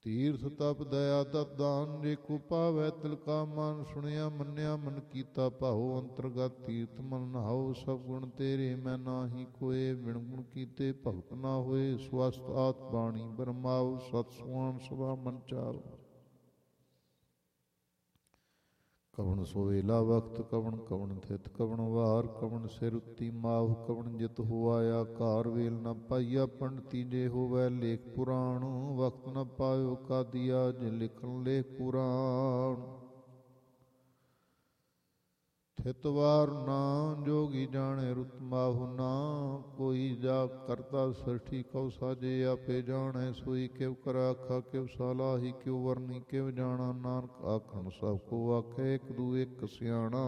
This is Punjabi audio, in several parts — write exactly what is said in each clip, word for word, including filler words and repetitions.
ਤੀਰਥ ਤਪ ਦਇਆ ਦਤ ਦਾਨ ਜੇ ਕੋ ਪਾਵੈ ਤਿਲਕਾ ਮਨ ਸੁਣਿਆ ਮੰਨਿਆ ਮਨ ਕੀਤਾ ਭਾਉ ਅੰਤਰਗਤ ਤੀਰਥ ਮਨ ਨਹਾਉ ਸਭ ਗੁਣ ਤੇਰੇ ਮੈਂ ਨਾਹੀ ਕੋਏ ਬਿਨ ਗੁਣ ਕੀਤੇ ਭਗਤ ਨਾ ਹੋਏ ਸਵਸਤ ਆਤ ਬਾਣੀ ਬਰਮਾਉ ਸਤ ਸੁਆਨ ਸਦਾ ਮਨ ਚਾਉ ਕਵਣ ਸੋਵੇਲਾ ਵਕਤ ਕਵਣ ਕਵਣ ਥਿਤ ਕਵਣ ਵਾਰ ਕਵਣ ਸਿਰ ਉੱਤੀ ਮਾਹੁ ਕਵਣ ਜਿਤ ਹੋਆ ਆਕਾਰ ਵੇਲ ਨ ਪਾਈਆ ਪੰਡਤੀ ਜੇ ਹੋਵੈ ਲੇਖ ਪੁਰਾਣ ਵਕਤ ਨ ਪਾਇਓ ਕਾਦੀਆ ਜੇ ਲਿਖਣ ਲੇਖ ਪੁਰਾਣ ਥਿਤ ਵਾਰ ਨਾ ਜੋਗੀ ਜਾਣੇ ਰੁਤ ਮਾਹੁ ਨਾ ਕੋਈ ਜਾ ਕਰਤਾ ਸ੍ਰਿਸ਼ਟੀ ਕਉ ਸਾਜੇ ਆਪੇ ਜਾਣੈ ਸੋਈ ਕਿਵ ਕਰ ਆਖਾ ਕਿਵ ਸਾਲਾਹੀ ਕਿਉ ਵਰਨੀ ਕਿਵ ਜਾਣਾ ਨਾਨਕ ਆਖਣ ਸਭ ਕੋ ਆਖੇ ਇੱਕ ਦੂ ਇੱਕ ਸਿਆਣਾ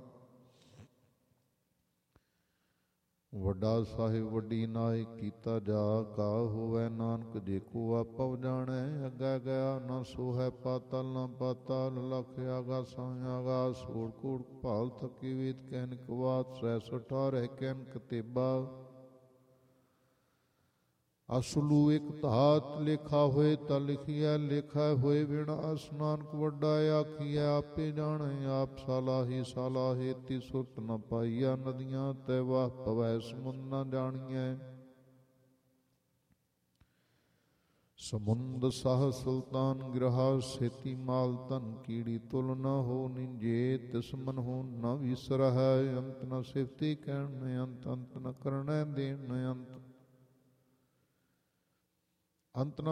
ਵੱਡਾ ਸਾਹਿਬ ਵੱਡੀ ਨਾਇ ਕੀਤਾ ਜਾ ਕਾ ਹੋਵੈ ਨਾਨਕ ਜੇ ਕੋ ਆਪਉ ਜਾਣੈ ਅੱਗਾ ਗਿਆ ਨਾ ਸੋ ਹੈ ਪਾਤਲ ਨਾ ਪਾਤਾਲ ਲਖ ਆਗਾਸਾਂ ਆਗਾਸ ਓੜ ਕੋੜ ਭਾਲ ਥਕੀ ਵੇਦ ਕਹਿਨਕ ਬਾਤ ਸਹਿ ਸਠਾਰਹਿ ਕਹਿਨਕ ਤੇਬਾ ਅਸਲੂ ਇਕ ਧਾਤ ਲੇਖਾ ਹੋਏ ਤਾਂ ਲਿਖੀਐ ਲੇਖਾ ਹੋਏ ਬਿਨ ਅਸਨਾਨਕ ਵੱਡਾ ਆਖੀਐ ਆਪੇ ਜਾਣੈ ਆਪ ਸਾਲਾਹੀ ਸਾਲਾਹੇ ਤੀ ਸੁਰਤ ਨ ਪਾਈਆ ਨਦੀਆਂ ਤੈ ਵਾਹ ਪਵੈ ਸਮੁੰਦ ਨ ਜਾਣੀਐ ਸਮੁੰਦ ਸਾਹ ਸੁਲਤਾਨ ਗ੍ਰਹਾ ਸੇਤੀ ਮਾਲ ਧਨ ਕੀੜੀ ਤੁਲ ਨ ਹੋ ਨਿੰਜੇ ਤਿਸ ਮਨ ਹੋ ਨ ਵਿਸਰਹਿ ਅੰਤ ਨ ਸਿਫਤੀ ਕਹਿਣ ਅੰਤ ਅੰਤ ਨ ਕਰਣੈ ਦੇਣ ਅੰਤ ਅੰਤ ਨ